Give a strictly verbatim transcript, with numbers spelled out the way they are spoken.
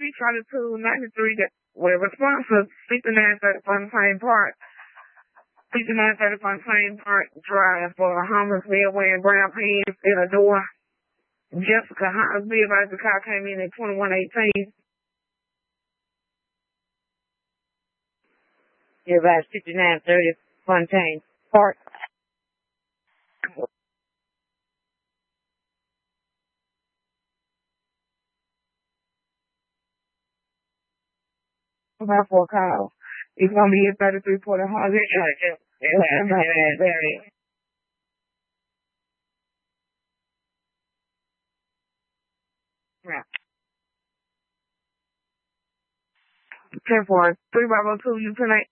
speak thirty-two ninety-three, that we're responsive, fifty-nine thirty Fontaine Park, fifty-nine thirty Fontaine Park Drive for a homeless male wearing brown pants in a door. Jessica Hosby, advised the car came in at twenty-one eighteen. You advised fifty-nine thirty Fontaine Park. About for a call. It's gonna be at thirty-three Porter Hall. Yeah. ten four three five oh two, you tonight.